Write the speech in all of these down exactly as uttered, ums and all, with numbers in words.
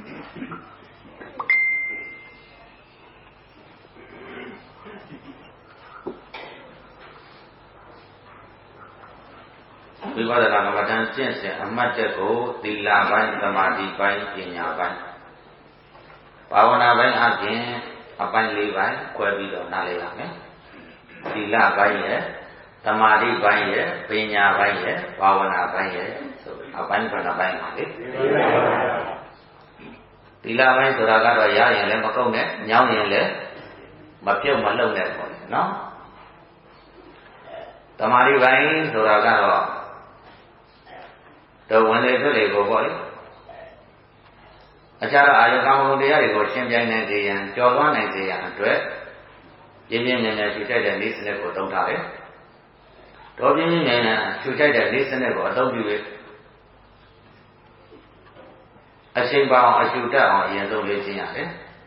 ဝိပဿနာကမ္မဋ္ဌာန်းကျင့်စဉ်အမှတ်ချက်ကိုသီလပိုင်းသမာဓိပိုင်းပညာပိုင်းဘာဝနာပိုင်းအပြင်အပိုင်းလေးပိုင်းခွဲပြီးတော့နားလည်ရမယ်သီလပိုင်းရဲ့သမာဓိပိုင်းရဲ့ပညာပိုင်းရဲ့ဘာဝနာပိုင်းရဲ့ဆိုအပိုင်းဘယ်နှပိုင်းပါလဲသီလပိုင်းဆိုတာကတော့ရရင်လည်းမကုန်နဲ့ညောင်းရင်လည်းမပြုတ်မလုံနဲ့ပေါ့နော်သမာဓိပိုင်းဆိုတာကတော့တော့ဝင်လေထွက်လေကိုပေါ့လေအခြားသောအာယုကာမဂုဏ်တရားတွေကိုရှင်းပြနိုင်စေရန်ကြော်သွားနိုင်စေရန်အတွက်ပြင်းပြင်းမြန်မြန်ရှုတိုက်တဲ့နေ့စနစ်ကိုသုံးထားတယ်။တော့ပြင်းပြင်းမြန်မြန်ရှုတိုက်တဲ့နေ့စနစ်ကိုအသုံးပြု၍အချိန်ပါအောင်အရှုတတ်အောင်အရင်ဆုံးလေ့ကျင့်ရတယ်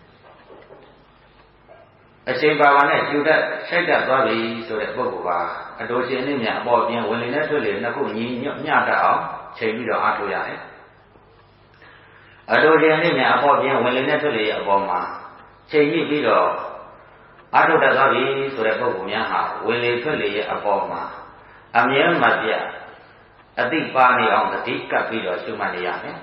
။အချိန်ပါပါနဲ့ရှုတတ်ရှိုက်တတ်သွားပြီဆိုတဲ့ပုဂ္ဂိုလ်ကအတော်ရှင်နဲ့မြန်အပေါ်ပြင်းဝင်လေနဲ့ထွက်လေနှစ်ခုညီညွတ်မျှတအောင်ချိန်ပြီးတော့အားထုတ်ရတယ်အတော်ရှင်နဲ့မြန်အပေါ်ပြင်းဝင်လေနဲ့ထွက်လေအပေါ်မှာချိန်ကြည့်ပြီးတော့အားထုတ်တတ်သွားပြီဆိုတဲ့ပုဂ္ဂိုလ်များဟာဝင်လေထွက်လေရဲ့အပေါ်မှာအမြဲမပြတ်အသိပါနေအောင်တတိကပ်ပြီးတော့ရှုမှတ်နေရမယ်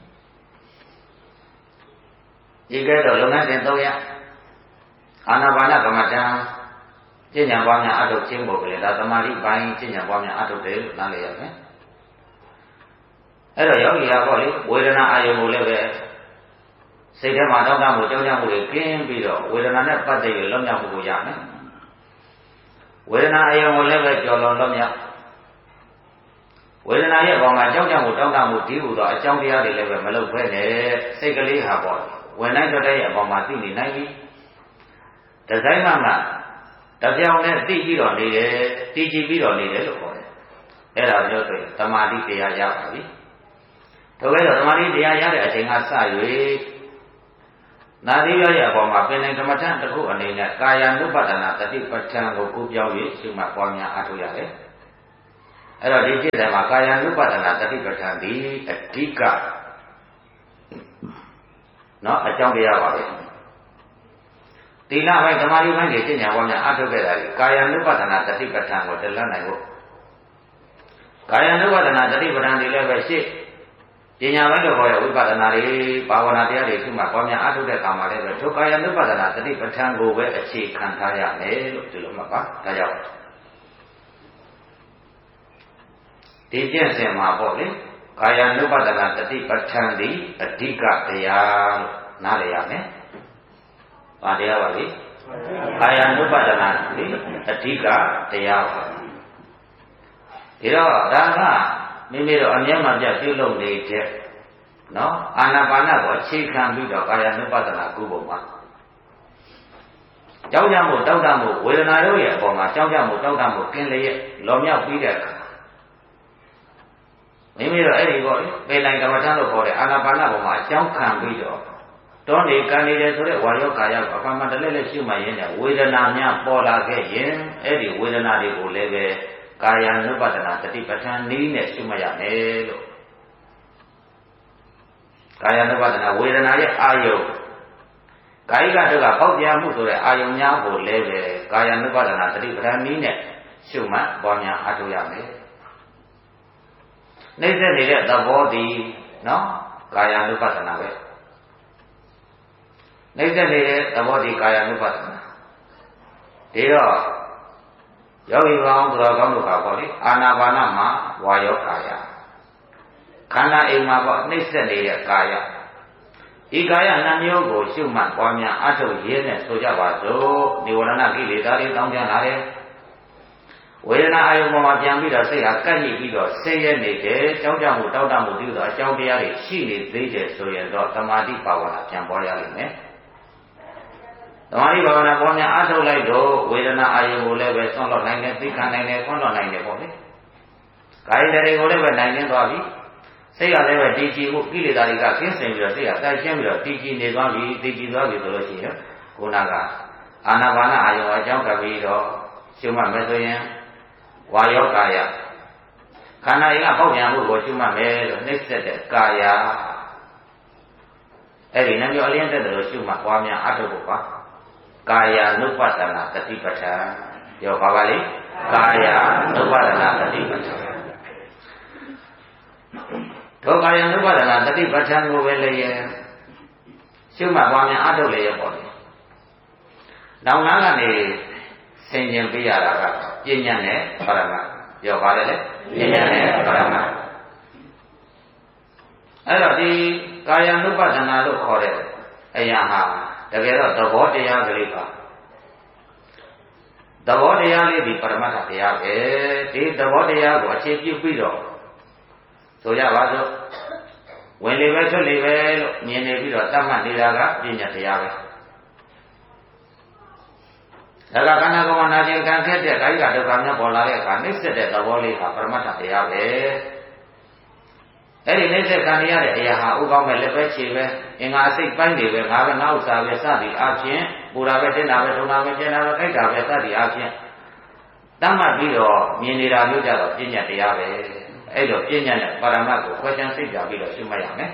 ဒီကဲတော့လုပ်ငန်းစဉ်သုံးရပ်အာနာပါနကမ္မဋ္ဌာန်းကျင့်ကြံပွားများအထုတ်ခြင်းပုံကလေးဒါသမာဓိပိုင်းကျင့်ကြံပွားများအထုတ်တယ်လို့နားလည်ရမယ်အဲ့တော့ယောဂီဟာပေါ့လေဝေဒနာအာယုံကိုလည်းပဲစိတ်ထဲမှာတောင်းတမှုကြောင်းကြမှုတွေကင်းပြီးတော့ဝေဒနာနဲ့ပတ်သက်ပြီးလွတ်မြောက်မှုကိုရမယ်ဝေဒနာအာယုံကိုလည်းပဲကြော်လွန်လွတ်မြောက်ဝေဒနာရဲ့ဘောမှာကြောင်းကြမှုတောင်းတမှုဒီဟူသောအကြောင်းတရားတွေလည်းပဲမလုပ်ဘဲနဲ့စိတ်ကလေးဟာပေါ့ဝင်နိုင်တော့တဲ့ဘောမှာသိနေနိုင်ပြီဒီဇိုင်းမှမှတပြောင်နဲ့သိပြီးတော့နေတယ်တည်ကြည်ပြီးတော့နေတယ်လို့ခေါ်တယ်အဲ့ဒါမျိုးဆိုရင်သမာဓိတရားရပါပြီထို့ကဲ့တော့သမာဓိတရားရတဲ့အချိန်ကစ၍နာသီရောရဲ့အပေါ်မှာပင်နိုင်ဓမ္မထန်တစ်ခုအနေနဲ့ကာယ ानु ပဒနာတတိပဋ္ဌာန်ကိုကူးပြောင်း၍ရှုမှတ်ပွားများအားထုတ်ရတယ်အဲ့တော့ဒီကျင့်တယ်မှာကာယ ानु ပဒနာတတိပဋ္ဌာန်ဒီအဓိကနော်အကြောင်းတရားပါပဲသီလပိုင်းသမာဓိပိုင်းတွေကျင့်ကြံပွားများအားထုတ်ခဲ့တာဒီကာယ ानु ပဒနာတတိပဋ္ဌာန်ကိုတလတ်နိုင်ဖို့ကာယ ानु ပဒနာတတိပဋ္ဌာန်ဒီလည်းပဲရှေ့ပညာပိုင်းတော့ခေါ်ရဝိပဿနာတွေဘာဝနာတရားတွေခုမှပွားများအားထုတ်တဲ့ကာမှာလည်းပဲဒုက္ခယ ानु ပဒနာတတိပဋ္ဌာန်ကိုပဲအခြေခံထားရမယ်လို့ဒီလိုမှတ်ပါဒါကြောင့်ဒီကျင့်စဉ်မှာပေါ့လေကာယ ानु ပဒနာတတိပဋ္ဌာန်ဒီအဓိကတရားလို့နားလည်ရမယ်ဘာတရားပါလဲကာယ ानु ပဒနာဒီအဓိကတရားပါဒီတော့ဒါကမိမိတို့အမြဲမှပြပြုလုပ်နေတဲ့နော်အာနာပါနကိုအခြေခံပြီးတော့ကာယ ानु ပဒနာကုပုံပါကြောင်းကြမှုတောက်တမှုဝေဒနာတို့ရဲ့အပေါ်မှာကြောင်းကြမှုတောက်တမှုကင်းလျက်လောမြောက်ပြီးတဲ့အခါမိမိတို့အဲ့ဒီပေါ့ပေလိုက်ကမ္မထလို့ခေါ်တဲ့အာနာပါနပေါ်မှာအကြောင်းခံပြီးတော့တောနေကံနေတယ်ဆိုတဲ့ဝါယောကာယကိုအခါမှတလဲလဲရှုမှတ်ရင်းနဲ့ဝေဒနာများပေါ်လာခဲ့ရင်အဲ့ဒီဝေဒနာတွေကိုလည်းပဲကာယ ानु ပဒနာတတိပဋ္ဌာန်နည်းနဲ့ရှုမှတ်ရမယ်လို့ကာယ ानु ပဒနာဝေဒနာရဲ့အာယုကာယကတုကပေါက်ပြမှုဆိုတဲ့အာယုများကိုလည်းပဲကာယ ानु ပဒနာတတိပဋ္ဌာန်နည်းနဲ့ရှုမှတ်ပွားများအားထုတ်ရမယ်နှိမ့်ဆက်နေတဲ့သဘောတည်နော်ကာယ ानु ပဒနာပဲနှိမ့်ဆက်နေတဲ့သဘောတည်ကာယ ानु ပဒနာဒီတော့ယောဂီကောင်းသူတော်ကောင်းတို့ကပေါ့လေအာနာပါနမှာဝါယောကာယခန္ဓာအိမ်မှာပေါ့နှိမ့်ဆက်နေတဲ့ကာယဒီကာယနှမျိုးကိုရှုမှတ်ပွားများအထုတ်ရင်းနဲ့ဆိုကြပါစို့နိဝရဏကိလေသာတွေတောင်းကြလာတယ်ဝေဒနာအာယုံပေါ်မှာပြန်ပြီးတော့စိတ်ဟာကပ်ညှိပြီးတော့ဆင်းရဲနေတယ်ကြောက်ကြမှုတောက်တမှုပြုသောအကြောင်းတရားတွေရှိနေသေးတယ်ဆိုရင်တော့သမာဓိပါဝနာပြန်ပေါ်ရလိမ့်မယ်သမာဓိဘာဝနာပေါ်များအားထုတ်လိုက်တော့ဝေဒနာအာယုံကိုလည်းပဲဆွန့်လွတ်နိုင်တယ်သိခံနိုင်တယ်ခွန့်လွတ်နိုင်တယ်ပေါ့လေကာယတွေကိုလည်းပဲနိုင်နေသွားပြီစိတ်ကလည်းပဲတည်ကြည်မှုကိလေသာတွေကကင်းစင်ပြီးတော့စိတ်ကတိုက်ရှင်းပြီးတော့တည်ကြည်နေသွားပြီတည်ကြည်သွားပြီဆိုလို့ရှိရင်ခုနကအာနာပါနအာယုံအကြောင်းကပ်ပြီးတော့ရှုမှတ်မယ်ဆိုရင်ဝါယောကာယခန္ဓာရင်ကပေါက်ပြန်မှုကိုရှုမှတ်မယ်လို့နှိမ့်ဆက်တဲ့ကာယအဲ့ဒီနှမျိုးအလင်းတက်တယ်လို့ရှုမှတ်ပွားများအထုတ်ဖို့ပါကာယ ानु ပတနာတတိပဋ္ဌာန်ပြောပါပါလေကာယ ानु ပတနာတတိပဋ္ဌာန်တို့ကာယ ानु ပတနာတတိပဋ္ဌာန်ကိုပဲလေရဲ့ရှုမှတ်ပွားများအထုတ်လေရဲ့ပေါ့လေနောက်နာကနေဆင်ခြင်ပေးရတာကပညာနဲ့ပရမတ်ပြောပါတယ်လေပညာနဲ့ပရမတ်အဲ့တော့ဒီကာယ ानु ပတနာလို့ခေါ်တဲ့အရာဟာတကယ်တော့သဘောတရားကလေးပါသဘောတရားလေးဒီပရမတ္ထတရားပဲဒီသဘောတရားကိုအခြေပြုပြီးတော့ဆိုကြပါစို့ဝင်လေပဲထွက်လေပဲလို့မြင်နေပြီးတော့တတ်မှတ်နေတာကပညာတရားပဲဒါကခန္ဓာကိုယ်မှာနာကျင်ခံခဲ့တဲ့ကာယကဒုက္ခမျိုးပေါ်လာတဲ့အခါနှိစ္စတဲ့သဘောလေးကပရမတ္ထတရားပဲအဲ့ဒီနှိစ္စခံရတဲ့အရာဟာဥကောင်းမဲ့လက်ပဲခြေပဲအင်္ဂါအစိတ်ပိုင်းတွေပဲငါပဲငါဥစ္စာပဲစသည်အချင်းပူတာပဲတင်းတာပဲထုံတာပဲကျင်းတာပဲခိုက်တာပဲစသည်အချင်းတတ်မှတ်ပြီးတော့မြင်နေတာမျိုးကြတော့ပညာတရားပဲအဲ့တော့ပညာနဲ့ပရမတ်ကိုခွဲခြားစိတ်ကြပြီးတော့ရှုမှတ်ရမယ်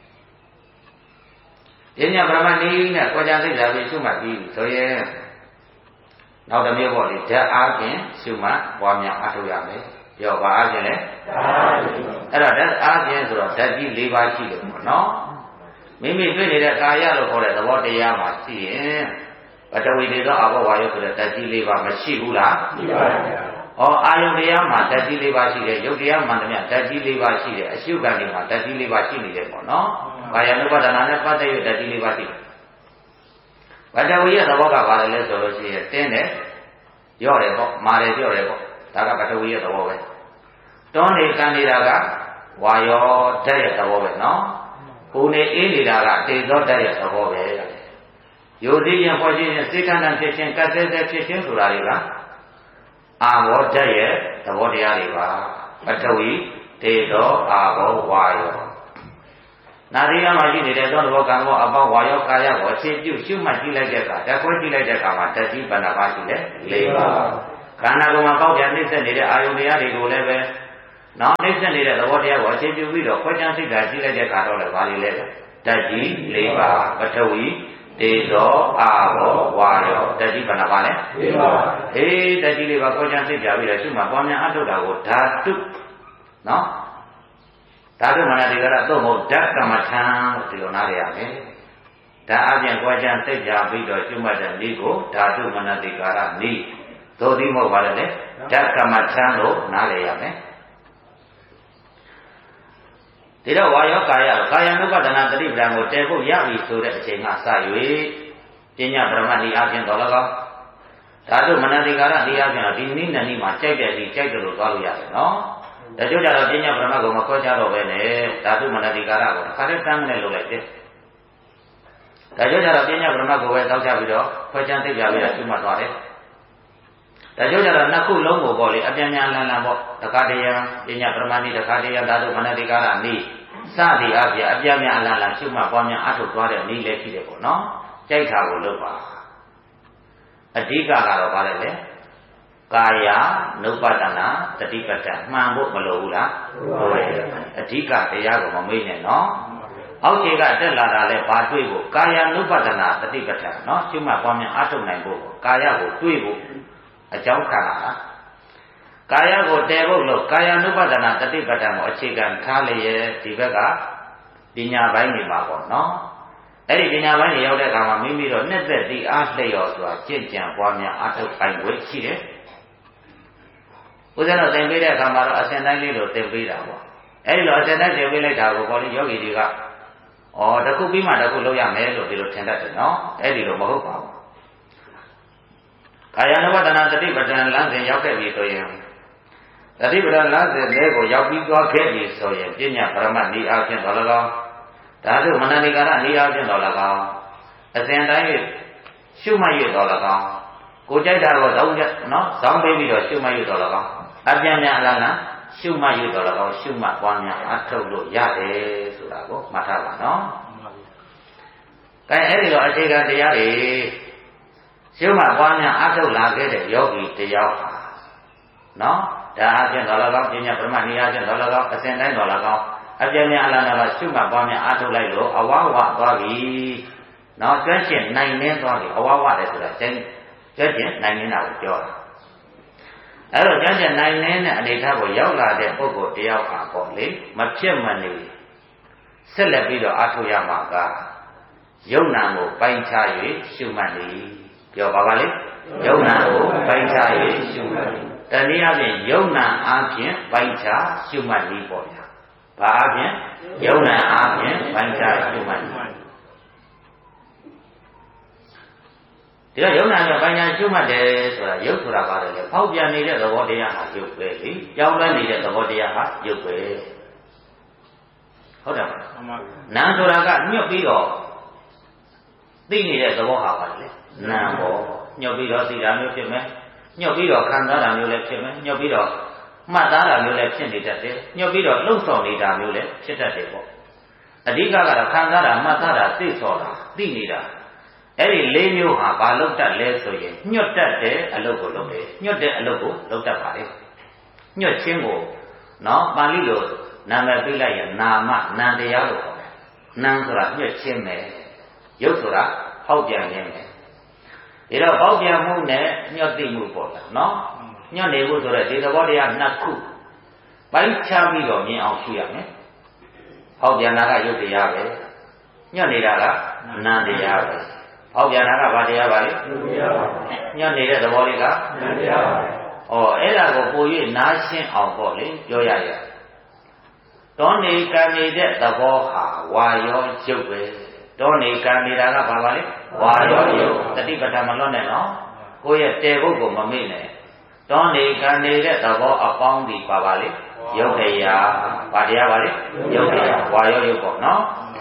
ပညာပရမတ်နည်းနဲ့ခွဲခြားစိတ်ကြပြီးရှုမှတ်ပြီးဆိုရင်နောက်တစ်မျိုးပေါ့လေဓာတ်အားဖြင့်ရှုမှတ်ပွားများအထောက်ရမယ်ပြောပါအားဖြင့်လေအဲ့တော့ဓာတ်အားဖြင့်ဆိုတော့ဓာတ်ကြီး၄ပါးရှိတယ်ပေါ့နော်မိမိတွေ့နေတဲ့ကာယလို့ခေါ်တဲ့သဘောတရားမှာရှိရင်ပထဝီဒေသောအဘောဝါယုဆိုတဲ့ဓာတ်ကြီး၄ပါးမရှိဘူးလားရှိပါပါဗျာ။ဩအာယုတရားမှာဓာတ်ကြီး၄ပါးရှိတယ်ရုပ်တရားမှန်သမျှဓာတ်ကြီး၄ပါးရှိတယ်အရှုခံတွေမှာဓာတ်ကြီး၄ပါးရှိနေတယ်ပေါ့နော်။ကာယ ानु ပဒနာနဲ့ပတ်သက်ရဓာတ်ကြီး၄ပါးရှိတယ်။ပထဝီရဲ့သဘောကဘာလဲဆိုလို့ရှိရင်တင်းတယ်ရော့တယ်ပေါ့မာတယ်ပြော့တယ်ပေါ့ဒါကပထဝီရဲ့သဘောပဲတွန်းနေကန်နေတာကဝါယောဓာတ်ရဲ့သဘောပဲနော်ကိုယ်နေအေးနေတာကတေဇောဓာတ်ရဲ့သဘောပဲယိုသိရင်ပေါ်ခြင်းစိတ်ခန္ဓာဖြစ်ခြင်းကတ်သေးသေးဖြစ်ခြင်းဆိုတာတွေကအာဘောဓာတ်ရဲ့သဘောတရားတွေပါပထဝီတေဇောအာဘောဝါယောနာရီကမှရှိနေတဲ့သောသဘောကံဘောအပေါင်းဝါယောကာယကိုအခြေပြုရှုမှတ်ကြည့်လိုက်တဲ့အခါဓာတ်ခွဲကြည့်လိုက်တဲ့အခါမှာဓာတ်ကြီးဘဏ္ဍပါရှိတယ်၄ပါးခန္ဓာကိုယ်မှာပေါက်ပြန်နှိမ့်ဆက်နေတဲ့အာယုန်တရားတွေကိုလည်းပဲနောက်နှိမ့်ဆက်နေတဲ့သဘောတရားကိုအခြေပြုပြီးတော့ခွဲခြားစိတ်ဓာတ်ကြည့်လိုက်တဲ့အခါတော့လည်းဘာတွေလဲဓာတ်ကြီး၄ပါးပထဝီတေဇောအာဘောဝါယောဓာတ်ကြီးဘဏ္ဍပါလဲ၄ပါးအေးဓာတ်ကြီး၄ပါးခွဲခြားစိတ်ပြပြီးတော့ရှုမှတ်ပွားများအထုတ်တာကိုဓာတုနော်ဓာတုမနတိကရသို့မဟုတ်ဓာတ်ကမ္မထံလို့ဒီလိုနားရရမယ်ဓာတ်အပြင်ခွဲခြားစိတ်ပြပြီးတော့ရှုမှတ်တဲ့နည်းကိုဓာတုမနတိကရနည်းသို့ဒီမဟုတ်ပါလေဓာတ်ကမ္မထံလို့နားလည်ရမယ်ဒီတော့ဝါယောကာယကာယ ानु ပဒနာတတိပဒံကိုတည်ဖို့ရပြီဆိုတဲ့အချိန်ကစ၍ပညာပရမတ်ဤအပြင်တော်၎င်းဓာတုမနတိကာရဤအပြင်တော့ဒီနိနနီမှာကြိုက်တဲ့ဒီကြိုက်တယ်လို့သွားလို့ရတယ်နော်တချို့ကြတော့ပညာပရမတ်ကိုမခေါ်ကြတော့ပဲနဲ့ဓာတုမနတိကာရကိုတစ်ခါတည်းတန်းနဲ့လုပ်လိုက်တယ်တချို့ကြတော့ပညာပရမတ်ကိုပဲတောက်ချပြီးတော့ခွဲခြားသိကြပြီးတော့ရှုမှတ်သွားတယ်တချို့ကြတော့နှစ်ခုလုံးကိုပေါ့လေအပြန်ပြန်လန်လန်ပေါ့တခါတည်းပညာပရမတ်ဤတခါတည်းဓာတုမနတိကာရဤစသည်အပြင်အပြားများအလားလားရှုမှတ်ပွားများအထုတ်သွားတဲ့နည်းလည်းရှိတယ်ပေါ့နော်ကြိုက်တာကိုလုပ်ပါအဓိကကတော့ဗါလဲလေကာယ ानु ပဒနာတတိပဋ္ဌာန်မှန်ဖို့မလိုဘူးလားဟုတ်ရဲ့အဓိကတရားကိုမမေ့နဲ့နော်အောက်ခြေကတက်လာတာလဲဘာတွေ့ဖို့ကာယ ानु ပဒနာတတိပဋ္ဌာန်နော်ရှုမှတ်ပွားများအထုတ်နိုင်ဖို့ကာယကိုတွေ့ဖို့အကြောင်းခံလာတာကာယကိုတည်ဖို့လို့ကာယ ानु ပဒနာတတိပဋ္ဌာန်ကိုအခြေခံထားလျက်ဒီဘက်ကပညာပိုင်းနေပါပေါ့နော်အဲ့ဒီပညာပိုင်းနေရောက်တဲ့အခါမှာမိမိတို့နှစ်သက်သည့်အားလျော်စွာကြင်ကြံပွားများအထုတ်ပိုင်ဝေရှိတယ်ဦးဇင်းတို့သင်ပေးတဲ့အခါမှာတော့အစဉ်တိုင်းလေးလိုသင်ပေးတာပေါ့အဲ့ဒီလိုအစဉ်တိုင်းသင်ပေးလိုက်တာကိုပေါ်လေယောဂီတွေကဩတခုပြီးမှတခုလုပ်ရမယ်လို့ဒီလိုထင်တတ်တယ်နော်အဲ့ဒီလိုမဟုတ်ပါဘူးကာယ ानु ပဒနာတတိပဋ္ဌာန်လမ်းစဉ်ရောက်ခဲ့ပြီဆိုရင်တတိပဋ္ဌာန်လမ်းစဉ်လေးကိုရောက်ပြီးသွားခဲ့ပြီဆိုရင်ပညာပရမတ်ဤအပြင်တော်၎င်းဓာတုမနတိကာရဤအပြင်တော်၎င်းအစဉ်တိုင်းရှုမှတ်ရတော်၎င်းကိုကြိုက်တာကိုသောင်းနော်ဇောင်းပေးပြီးတော့ရှုမှတ်ရတော်၎င်းအပြန်ပြန်အလားလားရှုမှတ်ရတော်၎င်းရှုမှတ်ပွားများအထုတ်လို့ရတယ်ဆိုတာကိုမှတ်ထားပါနော်။အဲအဲ့ဒီတော့အခြေခံတရားတွေရှုမှတ်ပွားများအထုတ်လာခဲ့တဲ့ယောဂီတရားဟာနော်ဒါအပြင်တော်၎င်းပညာပရမတ်ဤအပြင်တော်၎င်းအစဉ်တိုင်းတော်၎င်းအပြင်းများအလားနာပါရှုမှတ်ပွားများအားထုတ်လိုက်လို့အဝဝသွားပြီနော်ကျွမ်းကျင်နိုင်နေသွားပြီအဝဝတယ်ဆိုတာကျွမ်းကျွမ်းကျင်နိုင်နေတာကိုပြောတာအဲ့တော့ကျွမ်းကျင်နိုင်နေတဲ့အနေအထားကိုရောက်လာတဲ့ပုဂ္ဂိုလ်တယောက်ဟာပေါ့လေမဖြစ်မနေဆက်လက်ပြီးတော့အားထုတ်ရမှာကယုံနာကိုပိုင်းခြား၍ရှုမှတ်နေပြောပါပါလေယုံနာကိုပိုင်းခြား၍ရှုမှတ်နေတနည်းအားဖြင့်ယုံနာအားဖြင့်ပိုင်းခြားရှုမှတ်နေပေါ့ဗျာဘာအားဖြင့်ယုံနာအားဖြင့်ပိုင်းခြားရှုမှတ်နေဒီတော့ယုံနာနဲ့ပိုင်းခြားရှုမှတ်တယ်ဆိုတာယုတ်ဆိုတာပါတယ်လေဖောက်ပြန်နေတဲ့သဘောတရားဟာယုတ်ပဲလေကြောင်းလဲနေတဲ့သဘောတရားဟာယုတ်ပဲဟုတ်တယ်မလားနာဆိုတာကညှပ်ပြီးတော့သိနေတဲ့သဘောဟာပါလေနာဘောညှပ်ပြီးတော့သိတာမျိုးဖြစ်မယ်ညှပ်ပြီးတော့ခံစားတာမျိုးလည်းဖြစ်မယ်ညှပ်ပြီးတော့မှတ်သားတာမျိုးလည်းဖြစ်နေတတ်တယ်ညှပ်ပြီးတော့လှုပ်ဆောင်နေတာမျိုးလည်းဖြစ်တတ်တယ်ပေါ့အဓိကကတော့ခံစားတာမှတ်သားတာသိဆော်တာသိနေတာအဲ့ဒီလေးမျိုးဟာဘာလုပ်တတ်လဲဆိုရင်ညှပ်တတ်တဲ့အလုပ်ကိုလုပ်တယ်ညှပ်တဲ့အလုပ်ကိုလုပ်တတ်ပါလေညှပ်ခြင်းကိုနော်ပါဠိလိုနာမည်ပြလိုက်ရင်နာမနာတရားလို့ခေါ်တယ်နာဆိုတာညှပ်ခြင်းပဲရုပ်ဆိုတာဟောက်ပြန်ခြင်းပဲဒီတော့ဟောက်ပြန်မှုနဲ့ညှပ်သိမှုပေါ့လားနော်ညှပ်နေဖို့ဆိုတော့ဒီသဘောတရားနှစ်ခုပိုင်းခြားပြီးတော့မြင်အောင်ရှိရမယ်ဟောက်ပြန်တာကရုပ်တရားပဲညှပ်နေတာကနာတရားပဲဟောက်ပြန်တာကဘာတရားပါလဲရုပ်တရားပါညှပ်နေတဲ့သဘောလေးကနာတရားပါဩအဲ့ဒါကိုပို၍နားရှင်းအောင်ပေါ့လေပြောရရတောနေကံနေတဲ့သဘောဟာဝါရောရုပ်ပဲတောနေကံနေတာကဘာပါလဲဝါရောရုပ်တတိပဋ္ဌာန်မလွတ်နဲ့နော်ကိုယ့်ရဲ့တေဘုတ်ကိုမမေ့နဲ့တောနေကံနေတဲ့သဘောအပေါင်းဒီပါပါလေရုပ်တရားဘာတရားပါလဲရုပ်တရားဝါရောရုပ်ပေါ့နော်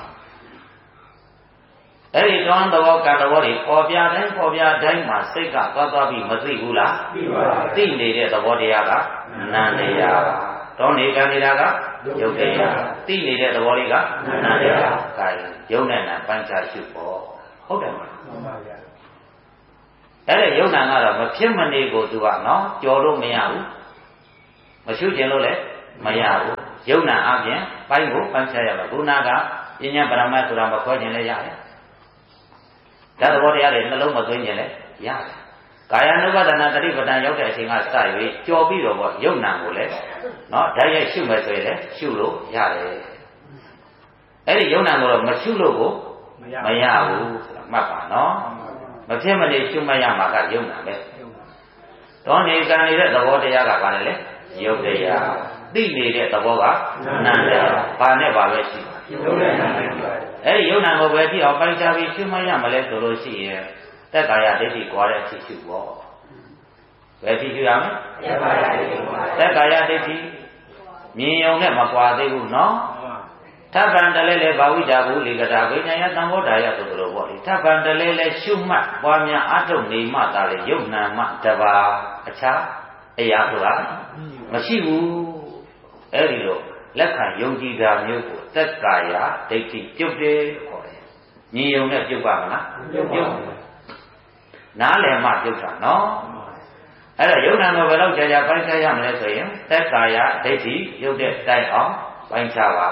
အဲ့ဒီတောသဘောကံသဘောတွေပေါ်ပြတိုင်းပေါ်ပြတိုင်းမှာစိတ်ကသွားသွားပြီးမသိဘူးလားသိပါပါသိနေတဲ့သဘောတရားကနာတရားတောနေကံနေတာကယုတ်တရားသိနေတဲ့သဘောလေးကနာတရားကာယယုတ်နဲ့နာပိုင်းခြားရှုပေါ့ဟုတ်တယ်မလားမှန်ပါဗျာအဲ့ဒါယုတ်နာကတော့မဖြစ်မနေကိုသူကနော်ကြော်လို့မရဘူးမရှုကျင်လို့လည်းမရဘူးယုတ်နာအပြင်ပိုင်းကိုပိုင်းခြားရမှာခုနကပညာပရမတ်ဆိုတာမခွဲခြင်းလည်းရတယ်ဒါသဘောတရားတွေနှလုံးမသွင်းခြင်းလည်းရတယ်ကာယ ानु ပါဒနာတတိပဋ္ဌာန်ရောက်တဲ့အချိန်ကစ၍ကြော်ပြီးတော့ပေါ့ယုတ်နာကိုလည်းနော်ဓာတ်ရိုက်ရှုမယ်ဆိုရင်လည်းရှုလို့ရတယ်အဲ့ဒီယုတ်နာကိုတော့မရှုလို့ကိုမရဘူးဆိုတာမှတ်ပါနော်မဖြစ်မနေရှုမှတ်ရမှာကယုတ်နာပဲတောနေကံနေတဲ့သဘောတရားကဘာလဲလဲယုတ်တရားသိနေတဲ့သဘောကနာတရားဘာနဲ့ဘာပဲရှိပါယုတ်နဲ့နာနဲ့အဲ့ဒီယုတ်နာကိုပဲကြည့်အောင်ပိုင်းခြားပြီးရှုမှတ်ရမလဲဆိုလို့ရှိရင်သက်ကာယဒိဋ္ဌိကွာတဲ့အဖြစ်ရှုပေါ့ဘယ်ဖြစ်ရှုရမလဲသက်ကာယဒိဋ္ဌိမြင်ုံနဲ့မကွာသေးဘူးနော်ထပ်ပံတလဲလဲဘာဝိတာဘူးလေကတာဝိညာယသံဃောဓာယဆိုလိုပေါ့လေထပ်ပံတလဲလဲရှုမှတ်ပွားများအထုတ်နေမှသာလေယုတ်နာမှတပါအခြားအရာဆိုတာမရှိဘူးအဲ့ဒီလိုလက်ခံယုံကြည်တာမျိုးကိုသက်ကာယဒိဋ္ဌိပြုတ်တယ်ခေါ်တယ်မြင်ုံနဲ့ပြုတ်ပါမလားပြုတ်နားလည်မှပြုတ်တာနော်အဲ့တော့ယုံနာကိုဘယ်တော့ကြာကြာပိုင်းခြားရမလဲဆိုရင်သက်ကာယဒိဋ္ဌိပြုတ်တဲ့တိုင်အောင်ပိုင်းခြားပါ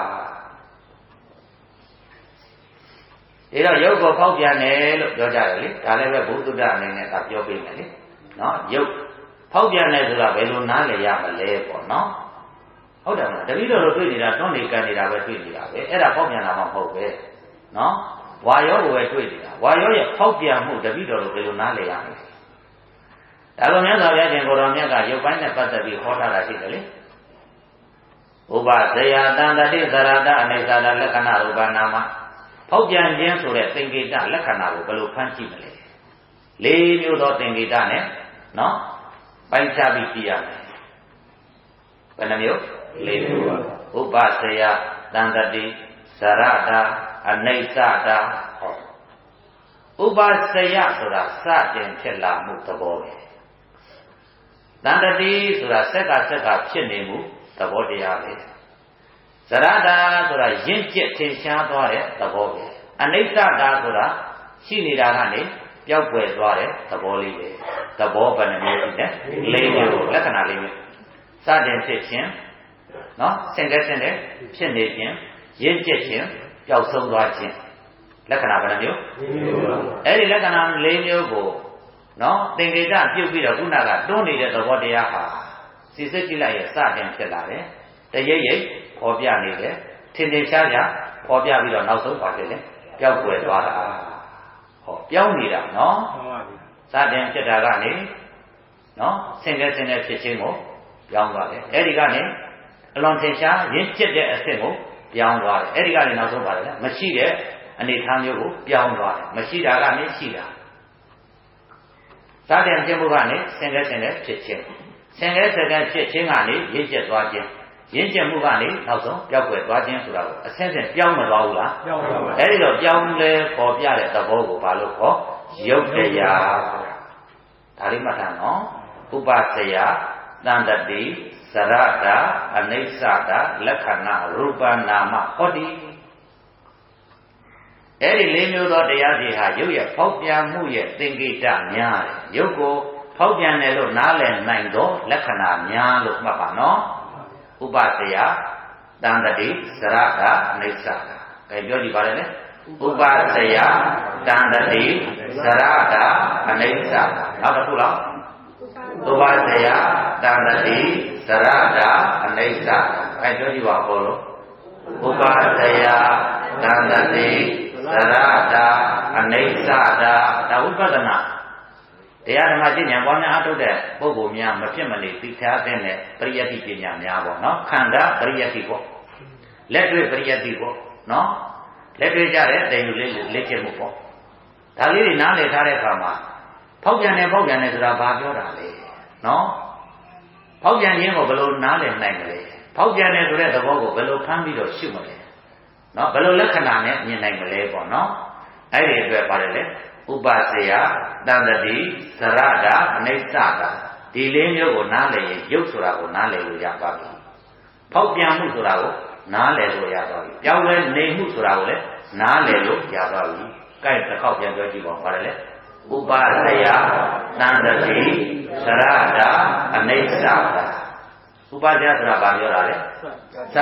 ဒီတော့ယုတ်ကိုဖောက်ပြန်တယ်လို့ပြောကြတယ်လေဒါလည်းပဲဘုသူတ္တအနေနဲ့ကပြောပေးမယ်လေနော်ယုတ်ဖောက်ပြန်တယ်ဆိုတာဘယ်လိုနားလည်ရမလဲပေါ့နော်ဟုတ်တယ်မလားတတိတော်တို့တွေ့နေတာတွန်းနေကန်နေတာပဲတွေ့နေတာပဲအဲ့ဒါဖောက်ပြန်တာမှမဟုတ်ပဲနော်ဝါရောကိုပဲတွေ့နေတာဝါရောရဲ့ဖောက်ပြန်မှုတတိတော်တို့ဘယ်လိုနားလည်ရမလဲဒါလိုမြတ်စွာဘုရားရှင်ကိုတော်မြတ်ကရုပ်ပိုင်းနဲ့ပတ်သက်ပြီးဟောထားတာရှိတယ်လေဥပဇယတန္တတိသရတအနေသာလက္ခဏာရူပနာမဖောက်ပြန်ခြင်းဆိုတဲ့သင်္ကေတလက္ခဏာကိုဘယ်လိုဖန်ကြည့်မလဲလေးမျိုးသောသင်္ကေတနဲ့နော်ပိုင်းခြားပြီးကြည့်ရမယ်ဘယ်နှမျိုးလေးမျိုးပါဥပဇယတန္တတိသရတအနေသာတာဟောဥပဇယဆိုတာစတင်ဖြစ်လာမှုသဘောပဲတန္တတိဆိုတာစက်ကစက်ကဖြစ်နေမှုသဘောတရားပဲဇရတာဆိုတာရင့်ကျက်ထင်ရှားသွားတဲ့သဘောပဲအနိစ္စတာဆိုတာရှိနေတာကနေပျောက်ကွယ်သွားတဲ့သဘောလေးပဲသဘောဘယ်နှမျိုးရှိလဲလေးမျိုးလက္ခဏာလေးမျိုးစတင်ဖြစ်ခြင်းနော်ဆင်ကဲဆင်တဲ့ဖြစ်နေခြင်းရင့်ကျက်ခြင်းပျောက်ဆုံးသွားခြင်းလက္ခဏာဘယ်နှမျိုးအဲ့ဒီလက္ခဏာ၄မျိုးကိုနော်သင်္ကေတပြုတ်ပြီးတော့ခုနကတွန်းနေတဲ့သဘောတရားဟာစိစိတ်ကြည့်လိုက်ရဲ့စတင်ဖြစ်လာတယ်တရိပ်ရိပ်ပေါ်ပြနေတယ်ထင်ထင်ရှားရှားပေါ်ပြပြီးတော့နောက်ဆုံးပါဖြစ်တယ်ပျောက်ွယ်သွားတာဟောပြောင်းနေတာနော်စတင်ဖြစ်တာကနေနော်ဆင်ကဲဆင်တဲ့ဖြစ်ခြင်းကိုပြောင်းသွားတယ်အဲ့ဒီကနေအလွန်ထင်ရှားရင့်ကျက်တဲ့အဆင့်ကိုပြောင်းသွားတယ်အဲ့ဒီကနေနောက်ဆုံးပါတယ်လေမရှိတဲ့အနေထားမျိုးကိုပြောင်းသွားတယ်မရှိတာကနေရှိတာစတင်ခြင်းမှုကနေဆင်ကဲဆင်တဲ့ဖြစ်ခြင်းဆင်ကဲဆင်တဲ့ဖြစ်ခြင်းကနေရင့်ကျက်သွားခြင်းရင့်ကျက်မှုကနေနောက်ဆုံးပျောက်ကွယ်သွားခြင်းဆိုတာကိုအဆင့်ဆင့်ပြောင်းမသွားဘူးလားပြောင်းပါဘူးအဲ့ဒီတော့ပြောင်းလဲပေါ်ပြတဲ့သဘောကိုဘာလို့ခေါ်ယုတ်တရားဒါလေးမှတ်ထားနော်ဥပစယတန်တတိသရတာအနိစ္စတာလက္ခဏာရူပနာမဟောတိအဲ့ဒီလေးမျိုးသောတရားတွေဟာရုပ်ရဲ့ဖောက်ပြန်မှုရဲ့သင်္ကေတများတယ်ရုပ်ကိုဖောက်ပြန်တယ်လို့နားလည်နိုင်သောလက္ခဏာများလို့မှတ်ပါနော်ဥပစယတန်တတိသရတာအနိစ္စတာအဲပြောကြည့်ပါလေဥပစယတန်တတိသရတာအနိစ္စတာနောက်တစ်ခုလောက်ဥပစယတန်တတိသရတာအနိစ္စတာအဲပြောကြည့်ပါဘောလို့ဥပစယတန်တတိသရတာအနိစ္စတာဒါဝိပဿနာတရားဓမ္မကျင့်ဉာဏ်ပွားများအထုတ်တဲ့ပုဂ္ဂိုလ်များမဖြစ်မနေသိထားတဲ့ပရိယတ္တိပညာများပေါ့နော်ခန္ဓာပရိယတ္တိပေါ့လက်တွေ့ပရိယတ္တိပေါ့နော်လက်တွေ့ကြတဲ့တိမ်လူလေးလက်ကျက်မှုပေါ့ဒါလေးတွေနားလည်ထားတဲ့အခါမှာဖောက်ပြန်တယ်ဖောက်ပြန်တယ်ဆိုတာဘာပြောတာလဲနော်ဖောက်ပြန်ခြင်းကိုဘယ်လိုနားလည်နိုင်မလဲဖောက်ပြန်တယ်ဆိုတဲ့သဘောကိုဘယ်လိုဖမ်းပြီးတော့ရှုမလဲနော်ဘယ်လိုလက္ခဏာနဲ့မြင်နိုင်မလဲပေါ့နော်အဲ့ဒီအတွက်ပါတယ်လေဥပစယတန်တတိသရတာအနိစ္စတာဒီလေးမျိုးကိုနားလည်ရင်ရုပ်ဆိုတာကိုနားလည်လို့ရပါပြီဖောက်ပြန်မှုဆိုတာကိုနားလည်လို့ရပါပြီပြောင်းလဲနေမှုဆိုတာကိုလည်းနားလည်လို့ရပါပြီကြိုက်တစ်ခေါက်ပြန်ပြောကြည့်ပါဦးပါတယ်လေဥပစယတန်တတိသရတာအနိစ္စတာဥပစယဆိုတာဘာပြောတာလဲ